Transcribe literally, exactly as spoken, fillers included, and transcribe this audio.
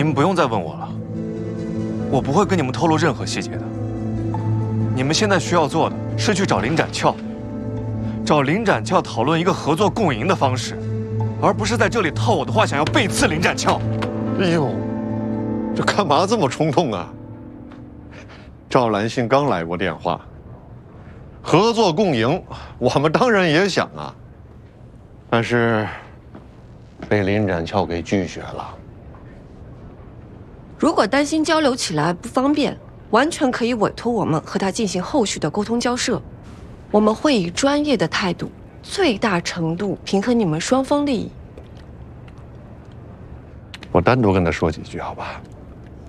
你们不用再问我了，我不会跟你们透露任何细节的。你们现在需要做的是去找林展翘，找林展翘讨论一个合作共赢的方式，而不是在这里套我的话，想要背刺林展翘。 哎呦，这干嘛这么冲动啊？赵兰心刚来过电话，合作共赢，我们当然也想啊，但是被林展翘给拒绝了。 如果担心交流起来不方便，完全可以委托我们和他进行后续的沟通交涉。我们会以专业的态度，最大程度平衡你们双方利益。 我单独跟他说几句，好吧？